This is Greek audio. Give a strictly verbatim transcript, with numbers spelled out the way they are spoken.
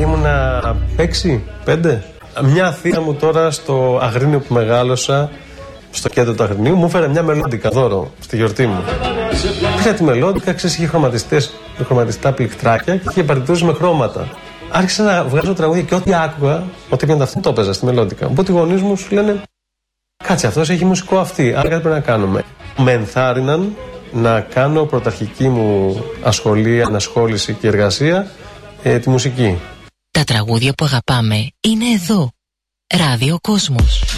ήμουνα έξι, πέντε. Μια θεία μου τώρα στο Αγρίνιο που μεγάλωσα, στο κέντρο του Αγρινίου, μου έφερε μια μελόντικα δώρο στη γιορτή μου. Πήρα τη μελόντικα, ξέρεις, είχε χρωματιστές, χρωματιστά πληκτράκια και είχε παρτιτούρες με χρώματα. Άρχισα να βγάζω τραγούδια και ό,τι άκουγα, ό,τι έπαιρνε αυτό το έπαιζα στη μελόντικα. Οπότε οι γονείς μου σου λένε, κάτσε, αυτός έχει μουσικό αυτή, άρα κάτι πρέπει να κάνουμε. Με ενθάρρυναν να κάνω πρωταρχική μου ασχολία, ανασχόληση και εργασία, ε, τη μουσική. Τα τραγούδια που αγαπάμε είναι εδώ. Ράδιο Κόσμος.